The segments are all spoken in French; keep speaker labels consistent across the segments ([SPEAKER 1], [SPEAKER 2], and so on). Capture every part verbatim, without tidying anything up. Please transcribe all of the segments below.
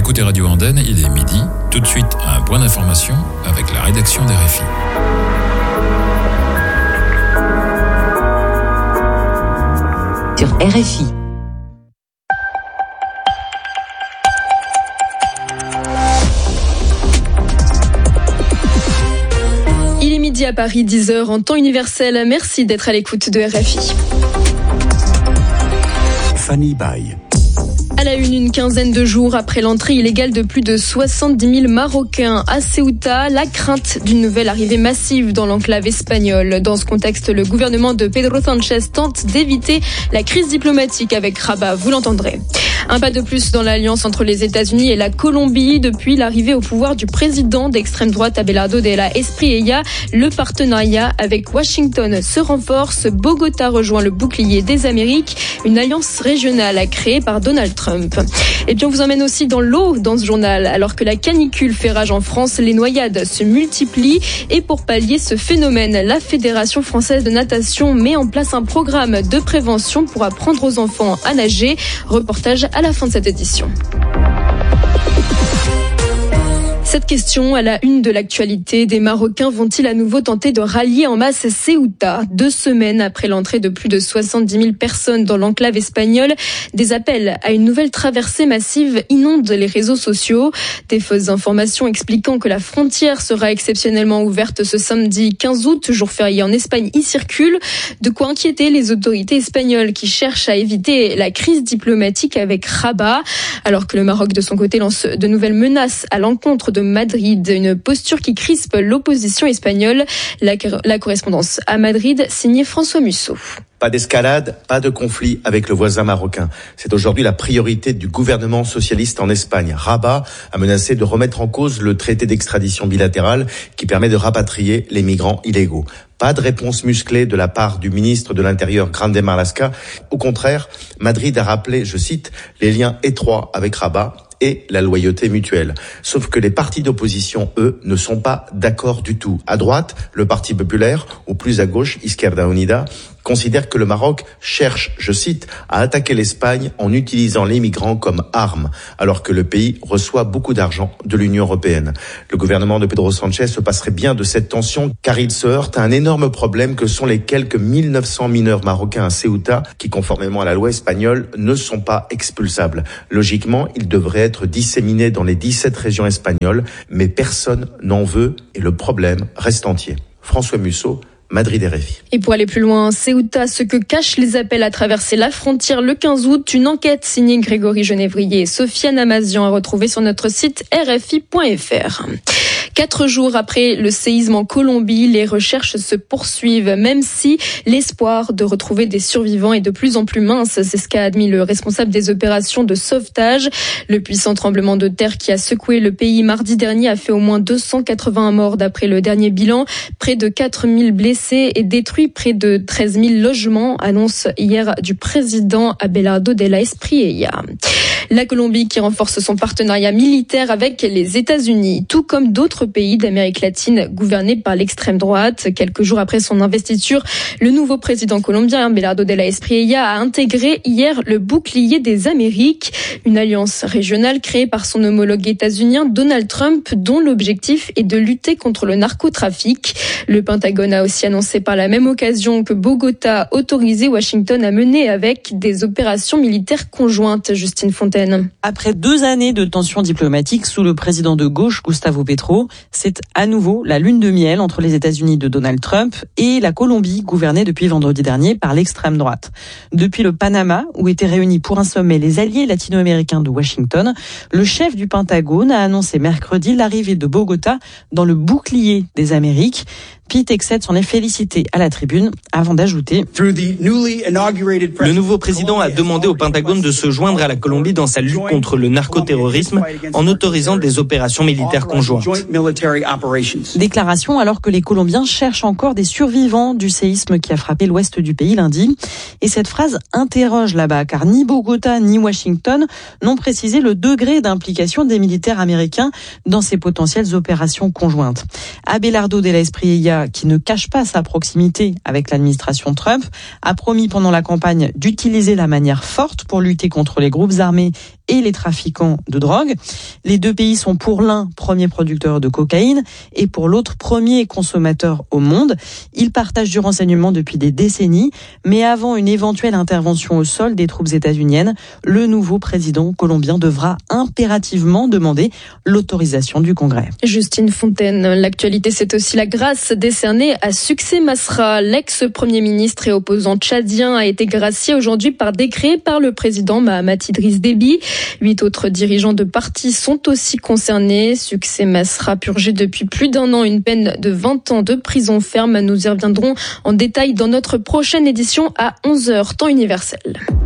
[SPEAKER 1] écoutez Radio Andenne, il est midi. Tout de suite, un point d'information avec la rédaction d'R F
[SPEAKER 2] I. Sur R F I.
[SPEAKER 3] Il est midi à Paris, dix heures en temps universel. Merci d'être à l'écoute de R F I.
[SPEAKER 4] Fanny Baye.
[SPEAKER 3] À la une, une quinzaine de jours après l'entrée illégale de plus de soixante-dix mille Marocains à Ceuta, la crainte d'une nouvelle arrivée massive dans l'enclave espagnole. Dans ce contexte, le gouvernement de Pedro Sánchez tente d'éviter la crise diplomatique avec Rabat, vous l'entendrez. Un pas de plus dans l'alliance entre les États-Unis et la Colombie. Depuis l'arrivée au pouvoir du président d'extrême droite Abelardo de la Espriella, le partenariat avec Washington se renforce. Bogota rejoint le bouclier des Amériques, une alliance régionale créée par Donald Trump. Et puis on vous emmène aussi dans l'eau dans ce journal. Alors que la canicule fait rage en France, les noyades se multiplient. Et pour pallier ce phénomène, la Fédération française de natation met en place un programme de prévention pour apprendre aux enfants à nager. Reportage à la fin de cette édition. Cette question à la une de l'actualité, des Marocains vont-ils à nouveau tenter de rallier en masse Ceuta? Deux semaines après l'entrée de plus de soixante-dix mille personnes dans l'enclave espagnole, des appels à une nouvelle traversée massive inondent les réseaux sociaux. Des fausses informations expliquant que la frontière sera exceptionnellement ouverte ce samedi quinze août, jour férié en Espagne, y circulent. De quoi inquiéter les autorités espagnoles qui cherchent à éviter la crise diplomatique avec Rabat, alors que le Maroc de son côté lance de nouvelles menaces à l'encontre de Madrid, une posture qui crispe l'opposition espagnole. La, la correspondance à Madrid, signée François Musso.
[SPEAKER 5] Pas d'escalade, pas de conflit avec le voisin marocain. C'est aujourd'hui la priorité du gouvernement socialiste en Espagne. Rabat a menacé de remettre en cause le traité d'extradition bilatérale qui permet de rapatrier les migrants illégaux. Pas de réponse musclée de la part du ministre de l'Intérieur, Grande Marlaska. Au contraire, Madrid a rappelé, je cite, les liens étroits avec Rabat et la loyauté mutuelle. Sauf que les partis d'opposition, eux, ne sont pas d'accord du tout. À droite, le Parti populaire, ou plus à gauche, Izquierda Unida, considère que le Maroc cherche, je cite, à attaquer l'Espagne en utilisant les migrants comme arme, alors que le pays reçoit beaucoup d'argent de l'Union européenne. Le gouvernement de Pedro Sánchez se passerait bien de cette tension, car il se heurte à un énorme problème que sont les quelques mille neuf cents mineurs marocains à Ceuta, qui, conformément à la loi espagnole, ne sont pas expulsables. Logiquement, ils devraient être disséminés dans les dix-sept régions espagnoles, mais personne n'en veut et le problème reste entier. François Musso, Madrid R F I.
[SPEAKER 3] Et pour aller plus loin, Ceuta, ce que cachent les appels à traverser la frontière le quinze août, une enquête signée Grégory Genévrier et Sofiane Amazian à retrouver sur notre site r f i point f r. Quatre jours après le séisme en Colombie, les recherches se poursuivent, même si l'espoir de retrouver des survivants est de plus en plus mince. C'est ce qu'a admis le responsable des opérations de sauvetage. Le puissant tremblement de terre qui a secoué le pays mardi dernier a fait au moins deux cent quatre-vingts morts d'après le dernier bilan. Près de quatre mille blessés et détruit près de treize mille logements, annonce hier du président Abelardo de la Espriella. La Colombie qui renforce son partenariat militaire avec les États-Unis, tout comme d'autres pays d'Amérique latine gouvernés par l'extrême droite. Quelques jours après son investiture, le nouveau président colombien, Abelardo de la Espriella, a intégré hier le bouclier des Amériques, une alliance régionale créée par son homologue états-unien Donald Trump, dont l'objectif est de lutter contre le narcotrafic. Le Pentagone a aussi annoncé par la même occasion que Bogota autorisait Washington à mener avec des opérations militaires conjointes. Justine Fontaine.
[SPEAKER 6] Après deux années de tensions diplomatiques sous le président de gauche, Gustavo Petro, c'est à nouveau la lune de miel entre les États-Unis de Donald Trump et la Colombie, gouvernée depuis vendredi dernier par l'extrême droite. Depuis le Panama, où étaient réunis pour un sommet les alliés latino-américains de Washington, le chef du Pentagone a annoncé mercredi l'arrivée de Bogota dans le bouclier des Amériques. Pete Hegseth s'en est félicité à la tribune avant d'ajouter «
[SPEAKER 7] Le nouveau président a demandé au Pentagone de se joindre à la Colombie dans sa lutte contre le narcoterrorisme en autorisant des opérations militaires conjointes. »
[SPEAKER 6] Déclaration alors que les Colombiens cherchent encore des survivants du séisme qui a frappé l'ouest du pays lundi. Et cette phrase interroge là-bas car ni Bogota ni Washington n'ont précisé le degré d'implication des militaires américains dans ces potentielles opérations conjointes. Abelardo de la Espriella candidat qui ne cache pas sa proximité avec l'administration Trump, a promis pendant la campagne d'utiliser la manière forte pour lutter contre les groupes armés et les trafiquants de drogue. Les deux pays sont pour l'un premier producteur de cocaïne et pour l'autre premier consommateur au monde. Ils partagent du renseignement depuis des décennies, mais avant une éventuelle intervention au sol des troupes états-uniennes, le nouveau président colombien devra impérativement demander l'autorisation du Congrès.
[SPEAKER 3] Justine Fontaine, l'actualité c'est aussi la grâce décernée à Succès Masra. L'ex-premier ministre et opposant tchadien a été gracié aujourd'hui par décret par le président Mahamat Idriss Déby. Huit autres dirigeants de partis sont aussi concernés. Succès Masra purgé depuis plus d'un an une peine de vingt ans de prison ferme. Nous y reviendrons en détail dans notre prochaine édition à onze heures, temps universel.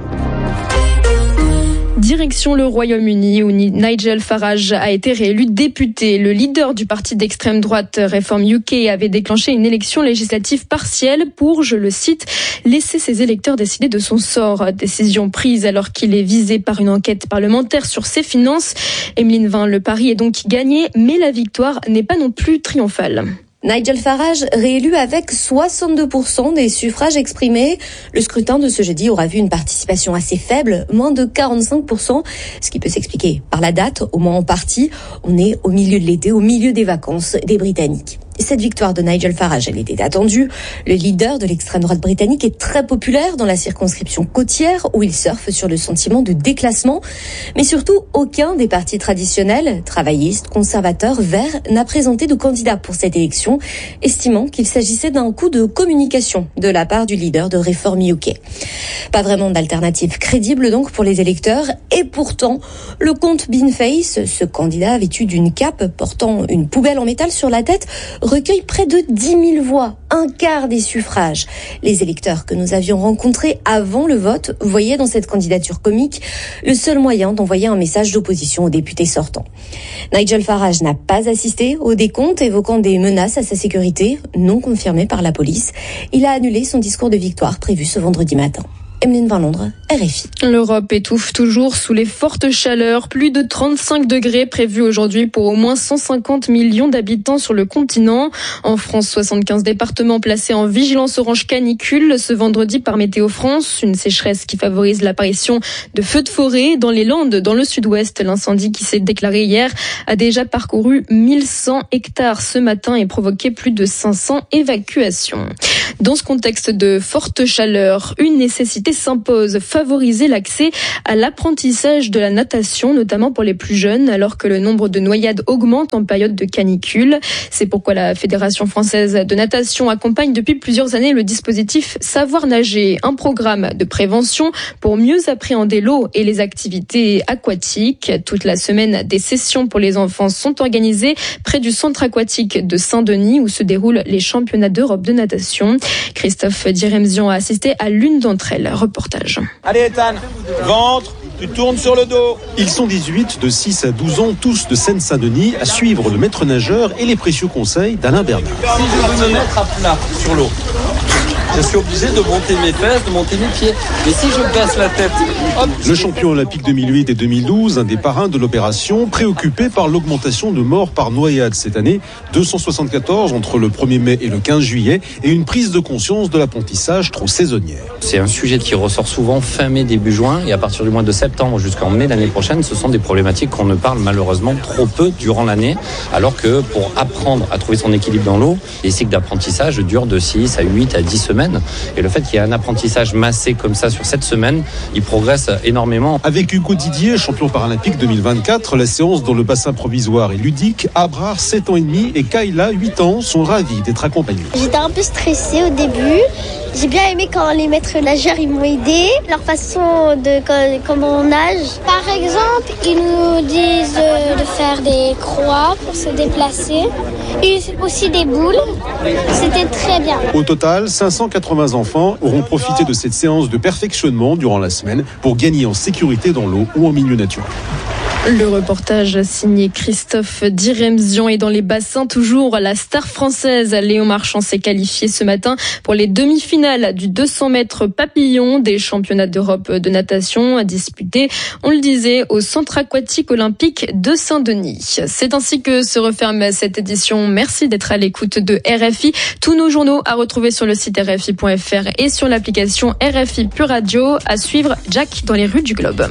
[SPEAKER 3] Direction le Royaume-Uni où Nigel Farage a été réélu député. Le leader du parti d'extrême droite Reform U K avait déclenché une élection législative partielle pour, je le cite, laisser ses électeurs décider de son sort. Décision prise alors qu'il est visé par une enquête parlementaire sur ses finances. Emeline Vin, le pari est donc gagné, mais la victoire n'est pas non plus triomphale.
[SPEAKER 4] Nigel Farage réélu avec soixante-deux pour cent des suffrages exprimés. Le scrutin de ce jeudi aura vu une participation assez faible, moins de quarante-cinq pour cent, ce qui peut s'expliquer par la date, au moins en partie. On est au milieu de l'été, au milieu des vacances des Britanniques. Cette victoire de Nigel Farage, elle était attendue. Le leader de l'extrême droite britannique est très populaire dans la circonscription côtière où il surfe sur le sentiment de déclassement. Mais surtout, aucun des partis traditionnels, travaillistes, conservateurs, verts, n'a présenté de candidat pour cette élection, estimant qu'il s'agissait d'un coup de communication de la part du leader de Reform U K. Pas vraiment d'alternative crédible donc pour les électeurs. Et pourtant, le comte Beanface, ce candidat vêtu d'une cape portant une poubelle en métal sur la tête, recueille près de dix mille voix, un quart des suffrages. Les électeurs que nous avions rencontrés avant le vote voyaient dans cette candidature comique le seul moyen d'envoyer un message d'opposition au député sortant. Nigel Farage n'a pas assisté au décompte, évoquant des menaces à sa sécurité, non confirmées par la police. Il a annulé son discours de victoire prévu ce vendredi matin. Emeline Vin, Londres, R F I.
[SPEAKER 3] L'Europe étouffe toujours sous les fortes chaleurs. Plus de trente-cinq degrés prévus aujourd'hui pour au moins cent cinquante millions d'habitants sur le continent. En France, soixante-quinze départements placés en vigilance orange canicule ce vendredi par Météo France. Une sécheresse qui favorise l'apparition de feux de forêt dans les Landes, dans le sud-ouest. L'incendie qui s'est déclaré hier a déjà parcouru mille cent hectares ce matin et provoqué plus de cinq cents évacuations. Dans ce contexte de forte chaleur, une nécessité s'impose, favoriser l'accès à l'apprentissage de la natation, notamment pour les plus jeunes, alors que le nombre de noyades augmente en période de canicule. C'est pourquoi la Fédération française de natation accompagne depuis plusieurs années le dispositif Savoir nager, un programme de prévention pour mieux appréhender l'eau et les activités aquatiques. Toute la semaine, des sessions pour les enfants sont organisées près du centre aquatique de Saint-Denis où se déroulent les championnats d'Europe de natation. Christophe Diremzian a assisté à l'une d'entre elles. Reportage.
[SPEAKER 8] Allez Ethan, ventre, tu tournes sur le dos.
[SPEAKER 9] Ils sont dix-huit, de six à douze ans, tous de Seine-Saint-Denis, à suivre le maître nageur et les précieux conseils d'Alain Bernard.
[SPEAKER 10] Si je veux me mettre à plat sur l'eau, je suis obligé de monter mes fesses, de monter mes pieds. Mais si je baisse la tête, hop.
[SPEAKER 9] Le champion olympique deux mille huit et deux mille douze, un des parrains de l'opération, préoccupé par l'augmentation de morts par noyade cette année, deux cent soixante-quatorze entre le premier mai et le quinze juillet, et une prise de conscience de l'apprentissage trop saisonnière.
[SPEAKER 10] C'est un sujet qui ressort souvent fin mai, début juin, et à partir du mois de septembre jusqu'en mai l'année prochaine, ce sont des problématiques qu'on ne parle malheureusement trop peu durant l'année, alors que pour apprendre à trouver son équilibre dans l'eau, les cycles d'apprentissage durent de six à huit à dix semaines. Et le fait qu'il y ait un apprentissage massé comme ça sur cette semaine, il progresse énormément.
[SPEAKER 9] Avec Hugo Didier, champion paralympique deux mille vingt-quatre, la séance dans le bassin provisoire est ludique. Abrar, sept ans et demi, et Kayla, huit ans, sont ravis d'être accompagnés.
[SPEAKER 11] J'étais un peu stressée au début. J'ai bien aimé quand les maîtres nageurs ils m'ont aidé, leur façon de comment on nage. Par exemple, ils nous disent de faire des croix pour se déplacer, et aussi des boules. C'était très bien.
[SPEAKER 9] Au total, cinq cent quatre-vingts enfants auront profité de cette séance de perfectionnement durant la semaine pour gagner en sécurité dans l'eau ou en milieu naturel.
[SPEAKER 3] Le reportage signé Christophe Diremzian. Et dans les bassins, toujours, la star française Léon Marchand s'est qualifiée ce matin pour les demi-finales du deux cents mètres papillon des championnats d'Europe de natation disputés, on le disait, au centre aquatique olympique de Saint-Denis. C'est ainsi que se referme cette édition. Merci d'être à l'écoute de R F I. Tous nos journaux à retrouver sur le site R F I point F R et sur l'application R F I Pure Radio. À suivre, Jack dans les rues du Globe.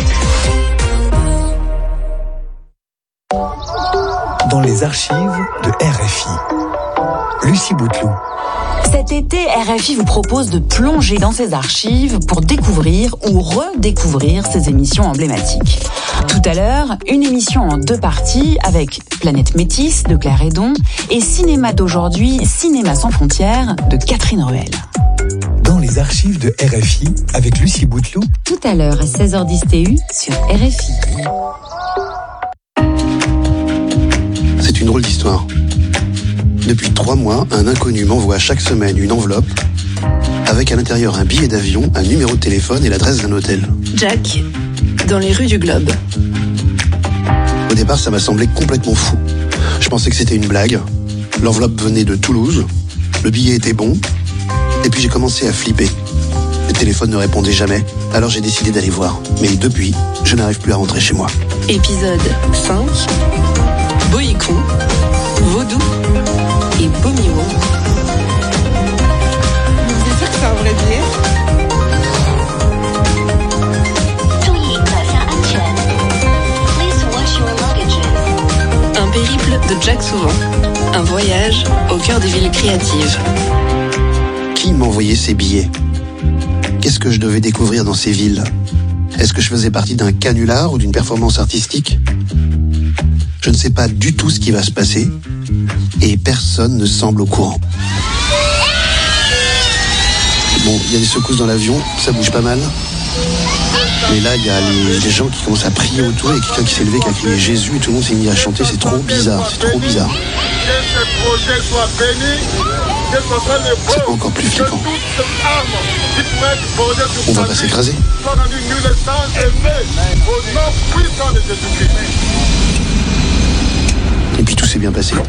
[SPEAKER 12] Dans les archives de R F I. Lucie Bouteloup.
[SPEAKER 2] Cet été, R F I vous propose de plonger dans ses archives pour découvrir ou redécouvrir ses émissions emblématiques. Tout à l'heure, une émission en deux parties avec Planète Métis de Claire Hédon et Cinéma d'aujourd'hui, Cinéma sans frontières de Catherine Ruel.
[SPEAKER 12] Dans les archives de R F I avec Lucie Bouteloup.
[SPEAKER 2] Tout à l'heure à seize heures dix T U sur R F I.
[SPEAKER 13] C'est une drôle d'histoire. Depuis trois mois, un inconnu m'envoie chaque semaine une enveloppe avec à l'intérieur un billet d'avion, un numéro de téléphone et l'adresse d'un hôtel.
[SPEAKER 2] Jack, dans les rues du Globe.
[SPEAKER 13] Au départ, ça m'a semblé complètement fou. Je pensais que c'était une blague. L'enveloppe venait de Toulouse, le billet était bon, et puis j'ai commencé à flipper. Le téléphone ne répondait jamais, alors j'ai décidé d'aller voir. Mais depuis, je n'arrive plus à rentrer chez moi.
[SPEAKER 2] Épisode cinq. Boïcon, Vaudou et Bomiwo.
[SPEAKER 14] Vous dites que c'est un vrai billet?
[SPEAKER 2] Un périple de Jack Souvent. Un voyage au cœur des villes créatives.
[SPEAKER 13] Qui m'envoyait ces billets? Qu'est-ce que je devais découvrir dans ces villes? Est-ce que je faisais partie d'un canular ou d'une performance artistique? Je ne sais pas du tout ce qui va se passer et personne ne semble au courant. Bon, il y a des secousses dans l'avion, ça bouge pas mal. Mais là, il y a les, les gens qui commencent à prier autour et quelqu'un qui s'est levé, qui a crié Jésus et tout le monde s'est mis à chanter. C'est trop bizarre, c'est trop bizarre. C'est encore plus flippant. On va pas s'écraser. Et puis tout s'est bien passé.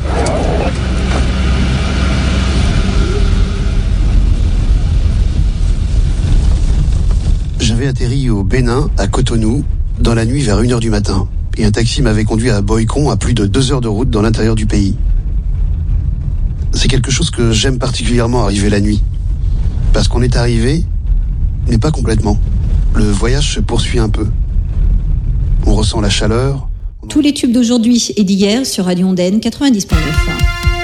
[SPEAKER 13] J'avais atterri au Bénin, à Cotonou, dans la nuit vers une heure du matin. Et un taxi m'avait conduit à Boïcon, à plus de deux heures de route dans l'intérieur du pays. C'est quelque chose que j'aime particulièrement, arriver la nuit. Parce qu'on est arrivé, mais pas complètement. Le voyage se poursuit un peu. On ressent la chaleur.
[SPEAKER 15] Tous les tubes d'aujourd'hui et d'hier sur Radio Ondaine quatre-vingt-dix point neuf.